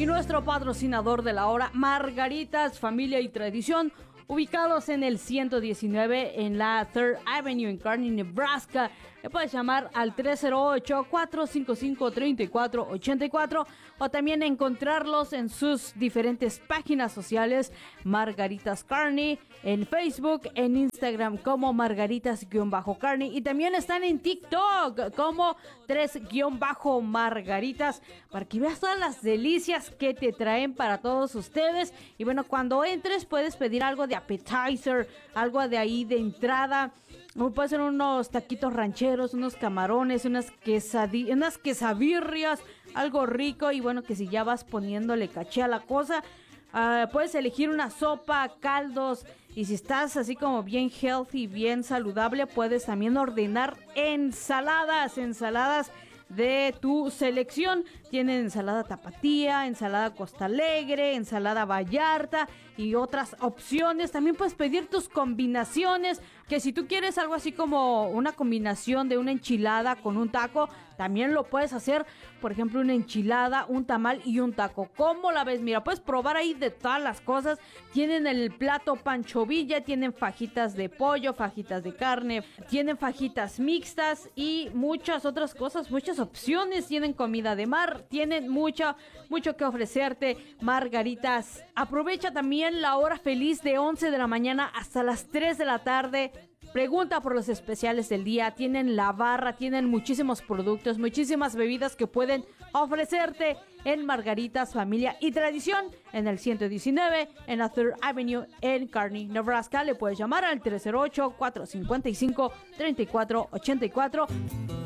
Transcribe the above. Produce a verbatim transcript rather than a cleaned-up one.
nuestro patrocinador de la hora, Margaritas Familia y Tradición, ubicados en el ciento diecinueve en la Third Avenue en Kearney, Nebraska. Le puedes llamar al tres cero ocho, cuatro cinco cinco, tres cuatro ocho cuatro o también encontrarlos en sus diferentes páginas sociales, Margaritas Kearney, en Facebook, en Instagram como Margaritas-Kearney, y también están en TikTok como tres-Margaritas, para que veas todas las delicias que te traen para todos ustedes. Y bueno, cuando entres puedes pedir algo de appetizer, algo de ahí de entrada. Puede ser unos taquitos rancheros, unos camarones, unas quesadillas, unas quesabirrias, algo rico. Y bueno, que si ya vas poniéndole caché a la cosa, uh, puedes elegir una sopa, caldos. Y si estás así como bien healthy, bien saludable, puedes también ordenar ensaladas, ensaladas de tu selección. Tienen ensalada tapatía, ensalada Costa Alegre, ensalada Vallarta y otras opciones. También puedes pedir tus combinaciones, que si tú quieres algo así como una combinación de una enchilada con un taco, también lo puedes hacer. Por ejemplo, una enchilada, un tamal y un taco. ¿Cómo la ves? Mira, puedes probar ahí de todas las cosas. Tienen el plato Pancho Villa, tienen fajitas de pollo, fajitas de carne, tienen fajitas mixtas y muchas otras cosas, muchas opciones. Tienen comida de mar, tienen mucho, mucho que ofrecerte, Margaritas. Aprovecha también la hora feliz de once de la mañana hasta las tres de la tarde. Pregunta por los especiales del día. Tienen la barra, tienen muchísimos productos, muchísimas bebidas que pueden ofrecerte en Margaritas Familia y Tradición en el ciento diecinueve en la Third Avenue en Kearney, Nebraska. Le puedes llamar al tres cero ocho, cuatro cinco cinco, tres cuatro ocho cuatro.